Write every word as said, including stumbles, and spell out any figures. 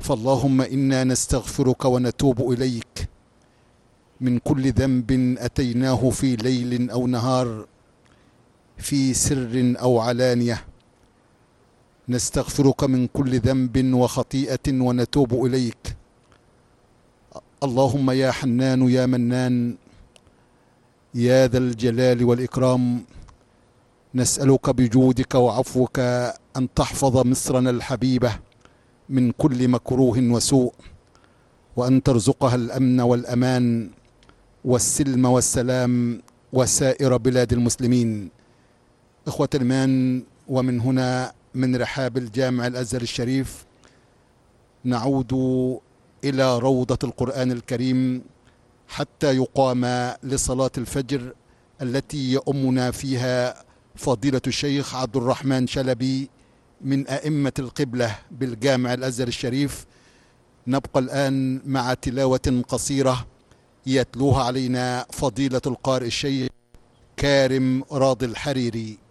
فاللهم إنا نستغفرك ونتوب إليك من كل ذنب أتيناه في ليل أو نهار، في سر أو علانية. نستغفرك من كل ذنب وخطيئة ونتوب إليك. اللهم يا حنان يا منان يا ذا الجلال والإكرام، نسألك بجودك وعفوك أن تحفظ مصرنا الحبيبة من كل مكروه وسوء، وأن ترزقها الأمن والأمان والسلم والسلام وسائر بلاد المسلمين. إخوة الإيمان، ومن هنا من رحاب الجامع الأزهر الشريف نعود إلى روضة القرآن الكريم حتى يقام لصلاة الفجر التي يؤمنا فيها فضيلة الشيخ عبد الرحمن شلبي من أئمة القبلة بالجامع الأزهر الشريف. نبقى الآن مع تلاوة قصيرة يتلوها علينا فضيلة القارئ الشيخ كارم راضي الحريري.